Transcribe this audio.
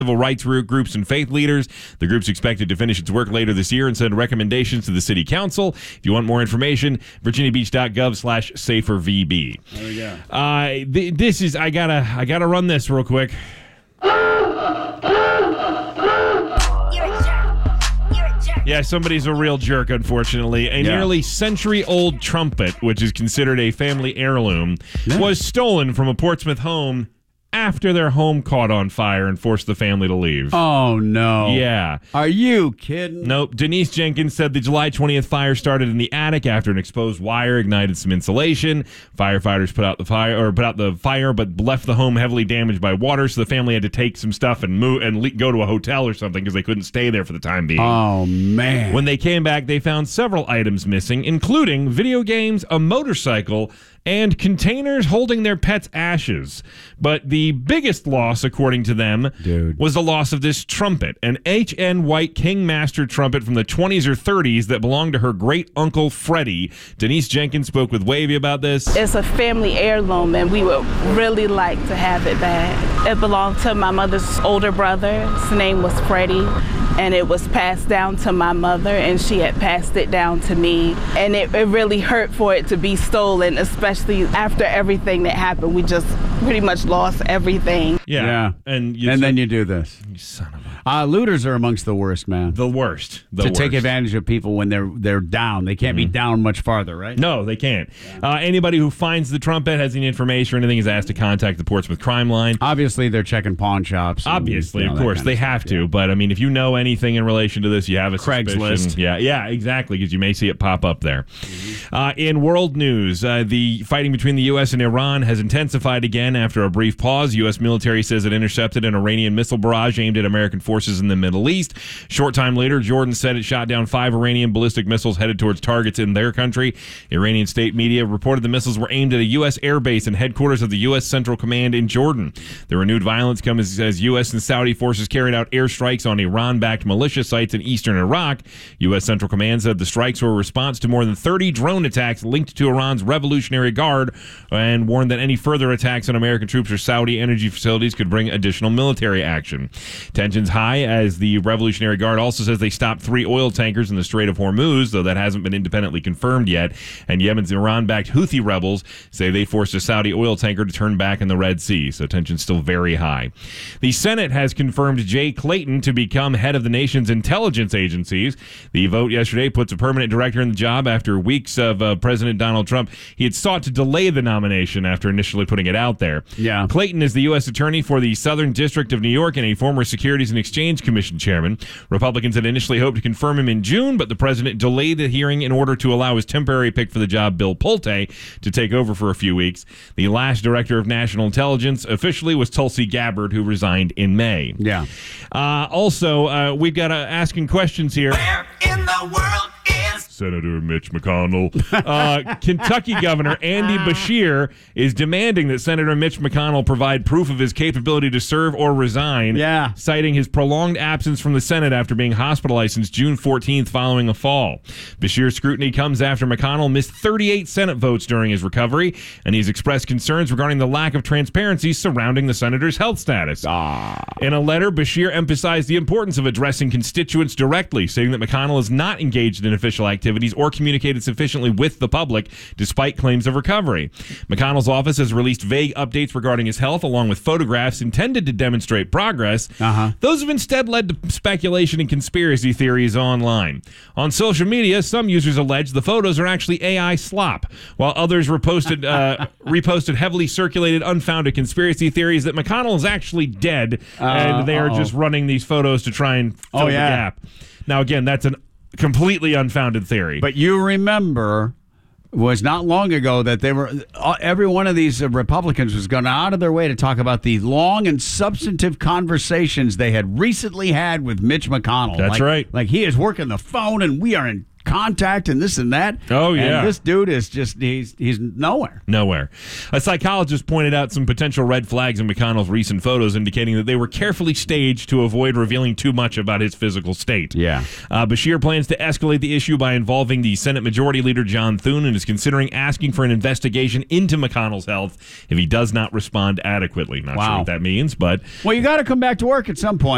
civil rights groups and faith leaders. The group's expected to finish its work later this year and send recommendations to the city council. If you want more information, virginiabeach.gov/safervb. There we go. This is I gotta run this real quick. Yeah, somebody's a real jerk, unfortunately. A nearly century-old trumpet, which is considered a family heirloom, was stolen from a Portsmouth home after their home caught on fire and forced the family to leave. Oh, no. Yeah. Are you kidding? Nope. Denise Jenkins said the July 20th fire started in the attic after an exposed wire ignited some insulation. Firefighters put out the fire, but left the home heavily damaged by water, so the family had to take some stuff and move and go to a hotel or something because they couldn't stay there for the time being. Oh, man. When they came back, they found several items missing, including video games, a motorcycle, and containers holding their pets' ashes. But the biggest loss, according to them, was the loss of this trumpet, an H.N. White Kingmaster trumpet from the 20s or 30s that belonged to her great-uncle Freddie. Denise Jenkins spoke with Wavy about this. It's a family heirloom, and we would really like to have it back. It belonged to my mother's older brother. His name was Freddie, and it was passed down to my mother, and she had passed it down to me. And it really hurt for it to be stolen, especially after everything that happened. We just pretty much lost everything. Yeah. And then you do this. You son of a... Looters are amongst the worst, man. The worst. Take advantage of people when they're down. They can't be down much farther, right? No, they can't. Anybody who finds the trumpet, has any information or anything, is asked to contact the Portsmouth Crime Line. Obviously, they're checking pawn shops. Obviously, of course. They have to. But, I mean, if you know anything in relation to this, you have a Craigslist. suspicion. Yeah, exactly, because you may see it pop up there. In world news, the fighting between the U.S. and Iran has intensified again after a brief pause. U.S. military says it intercepted an Iranian missile barrage aimed at American forces in the Middle East. Short time later, Jordan said it shot down 5 Iranian ballistic missiles headed towards targets in their country. Iranian state media reported the missiles were aimed at a U.S. airbase and headquarters of the U.S. Central Command in Jordan. The renewed violence comes as U.S. and Saudi forces carried out airstrikes on Iran-backed militia sites in eastern Iraq. U.S. Central Command said the strikes were a response to more than 30 drone attacks linked to Iran's Revolutionary Guard and warned that any further attacks on American troops or Saudi energy facilities could bring additional military action. Tensions high as the Revolutionary Guard also says they stopped 3 oil tankers in the Strait of Hormuz, though that hasn't been independently confirmed yet. And Yemen's Iran-backed Houthi rebels say they forced a Saudi oil tanker to turn back in the Red Sea, so tension's still very high. The Senate has confirmed Jay Clayton to become head of the nation's intelligence agencies. The vote yesterday puts a permanent director in the job after weeks of President Donald Trump. He had sought to delay the nomination after initially putting it out there. Yeah. Clayton is the U.S. Attorney for the Southern District of New York and a former Securities and Exchange Commission chairman. Republicans had initially hoped to confirm him in June, but the president delayed the hearing in order to allow his temporary pick for the job, Bill Pulte, to take over for a few weeks. The last director of national intelligence officially was Tulsi Gabbard, who resigned in May. Yeah. Also, we've got asking questions here. Where in the world is Senator Mitch McConnell. Kentucky Governor Andy Beshear is demanding that Senator Mitch McConnell provide proof of his capability to serve or resign, citing his prolonged absence from the Senate after being hospitalized since June 14th following a fall. Beshear's scrutiny comes after McConnell missed 38 Senate votes during his recovery, and he's expressed concerns regarding the lack of transparency surrounding the senator's health status. In a letter, Beshear emphasized the importance of addressing constituents directly, saying that McConnell is not engaged in official activities or communicated sufficiently with the public, despite claims of recovery. McConnell's office has released vague updates regarding his health, along with photographs intended to demonstrate progress. Those have instead led to speculation and conspiracy theories online. On social media, some users allege the photos are actually AI slop, while others reposted heavily circulated, unfounded conspiracy theories that McConnell is actually dead, and they are just running these photos to try and fill the gap. Now, again, that's an completely unfounded theory. But you remember, it was not long ago that they were every one of these Republicans was going out of their way to talk about the long and substantive conversations they had recently had with Mitch McConnell. That's right. Like he is working the phone and we are in contact and this and that. Oh, yeah. And this dude is just, he's nowhere. Nowhere. A psychologist pointed out some potential red flags in McConnell's recent photos, indicating that they were carefully staged to avoid revealing too much about his physical state. Yeah. Beshear plans to escalate the issue by involving the Senate Majority Leader John Thune and is considering asking for an investigation into McConnell's health if he does not respond adequately. Not sure what that means, but... Well, you got to come back to work at some point.